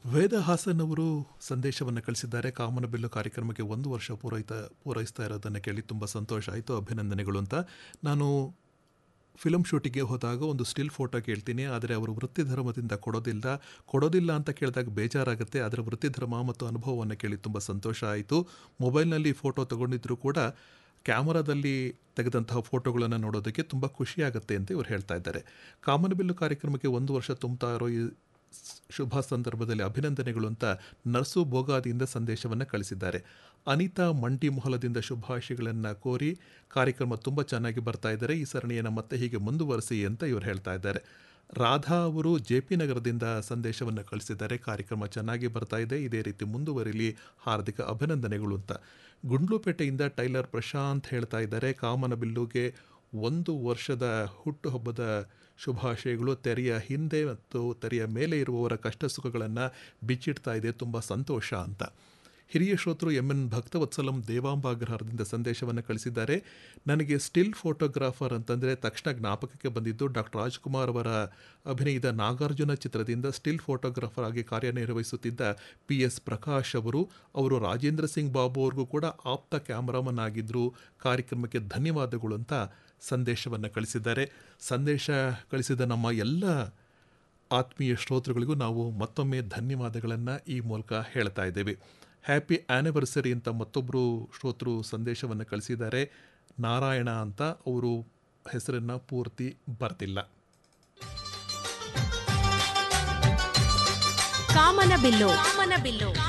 ವೇದ ಹಾಸನ್ ಅವರು ಸಂದೇಶವನ್ನು ಕಳಿಸಿದ್ದಾರೆ. ಕಾಮನಬಿಲ್ಲು ಕಾರ್ಯಕ್ರಮಕ್ಕೆ 1 ವರ್ಷ ಪೂರೈಸ್ತಾ ಇರೋದನ್ನು ಕೇಳಿ ತುಂಬ ಸಂತೋಷ ಆಯಿತು, ಅಭಿನಂದನೆಗಳು ಅಂತ. ನಾನು ಫಿಲಮ್ ಶೂಟಿಂಗ್ಗೆ ಹೋದಾಗ ಒಂದು ಸ್ಟಿಲ್ ಫೋಟೋ ಕೇಳ್ತೀನಿ, ಆದರೆ ಅವರು ವೃತ್ತಿ ಧರ್ಮದಿಂದ ಕೊಡೋದಿಲ್ಲ ಅಂತ ಕೇಳಿದಾಗ ಬೇಜಾರಾಗುತ್ತೆ. ಅದರ ವೃತ್ತಿ ಧರ್ಮ ಮತ್ತು ಅನುಭವವನ್ನು ಕೇಳಿ ತುಂಬ ಸಂತೋಷ ಆಯಿತು. ಮೊಬೈಲ್ನಲ್ಲಿ ಫೋಟೋ ತಗೊಂಡಿದ್ದರೂ ಕೂಡ ಕ್ಯಾಮರಾದಲ್ಲಿ ತೆಗೆದಂತಹ ಫೋಟೋಗಳನ್ನು ನೋಡೋದಕ್ಕೆ ತುಂಬ ಖುಷಿಯಾಗುತ್ತೆ ಅಂತ ಇವರು ಹೇಳ್ತಾ ಇದ್ದಾರೆ. ಕಾಮನಬಿಲ್ಲು ಕಾರ್ಯಕ್ರಮಕ್ಕೆ 1 ವರ್ಷ ತುಂಬ್ತಾ ಇರೋ ಈ ಶುಭ ಸಂದರ್ಭದಲ್ಲಿ ಅಭಿನಂದನೆಗಳು ಅಂತ ನರ್ಸು ಬೋಗಾದಿಯಿಂದ ಸಂದೇಶವನ್ನು ಕಳಿಸಿದ್ದಾರೆ. ಅನಿತಾ ಮಂಡಿಮೊಹಲದಿಂದ ಶುಭಾಶಯಗಳನ್ನು ಕೋರಿ ಕಾರ್ಯಕ್ರಮ ತುಂಬ ಚೆನ್ನಾಗಿ ಬರ್ತಾ ಇದ್ದಾರೆ, ಈ ಸರಣಿಯನ್ನು ಮತ್ತೆ ಹೀಗೆ ಮುಂದುವರಿಸಿ ಅಂತ ಇವರು ಹೇಳ್ತಾ ಇದ್ದಾರೆ. ರಾಧಾ ಅವರು JP ನಗರದಿಂದ ಸಂದೇಶವನ್ನು ಕಳಿಸಿದ್ದಾರೆ. ಕಾರ್ಯಕ್ರಮ ಚೆನ್ನಾಗಿ ಬರ್ತಾ ಇದೆ, ಇದೇ ರೀತಿ ಮುಂದುವರಿಲಿ, ಹಾರ್ದಿಕ ಅಭಿನಂದನೆಗಳು ಅಂತ. ಗುಂಡ್ಲುಪೇಟೆಯಿಂದ ಟೈಲರ್ ಪ್ರಶಾಂತ್ ಹೇಳ್ತಾ ಇದ್ದಾರೆ, ಕಾಮನಬಿಲ್ಲುಗೆ 1 ವರ್ಷದ ಹುಟ್ಟುಹಬ್ಬದ ಶುಭಾಶಯಗಳು. ತೆರೆಯ ಹಿಂದೆ ಮತ್ತು ತೆರೆಯ ಮೇಲೆ ಇರುವವರ ಕಷ್ಟ ಸುಖಗಳನ್ನು ಬಿಚ್ಚಿಡ್ತಾ ಇದೆ, ತುಂಬ ಸಂತೋಷ ಅಂತ. ಹಿರಿಯ ಶ್ರೋತೃ MN ಭಕ್ತವತ್ಸಲಂ ದೇವಾಂಬಾಗ್ರಹಾರದಿಂದ ಸಂದೇಶವನ್ನು ಕಳಿಸಿದ್ದಾರೆ. ನನಗೆ ಸ್ಟಿಲ್ ಫೋಟೋಗ್ರಾಫರ್ ಅಂತಂದರೆ ತಕ್ಷಣ ಜ್ಞಾಪಕಕ್ಕೆ ಬಂದಿದ್ದು ಡಾಕ್ಟರ್ ರಾಜ್ಕುಮಾರ್ ಅವರ ಅಭಿನಯದ ನಾಗಾರ್ಜುನ ಚಿತ್ರದಿಂದ ಸ್ಟಿಲ್ ಫೋಟೋಗ್ರಾಫರ್ ಆಗಿ ಕಾರ್ಯನಿರ್ವಹಿಸುತ್ತಿದ್ದ PS ಪ್ರಕಾಶ್ ಅವರು ರಾಜೇಂದ್ರ ಸಿಂಗ್ ಬಾಬು ಅವ್ರಿಗೂ ಕೂಡ ಆಪ್ತ ಕ್ಯಾಮ್ರಾಮನ್ ಆಗಿದ್ದರು. ಕಾರ್ಯಕ್ರಮಕ್ಕೆ ಧನ್ಯವಾದಗಳು ಅಂತ ಸಂದೇಶವನ್ನು ಕಳಿಸಿದ್ದಾರೆ. ಸಂದೇಶ ಕಳಿಸಿದ ನಮ್ಮ ಎಲ್ಲ ಆತ್ಮೀಯ ಶ್ರೋತೃಗಳಿಗೂ ನಾವು ಮತ್ತೊಮ್ಮೆ ಧನ್ಯವಾದಗಳನ್ನು ಈ ಮೂಲಕ ಹೇಳ್ತಾ ಇದ್ದೇವೆ. ಹ್ಯಾಪಿ ಆ್ಯನಿವರ್ಸರಿ ಅಂತ ಮತ್ತೊಬ್ಬರು ಶ್ರೋತೃ ಸಂದೇಶವನ್ನು ಕಳಿಸಿದ್ದಾರೆ. ನಾರಾಯಣ ಅಂತ, ಅವರು ಹೆಸರನ್ನು ಪೂರ್ತಿ ಬರ್ತಿಲ್ಲ. ಕಾಮನಬಿಲ್ಲು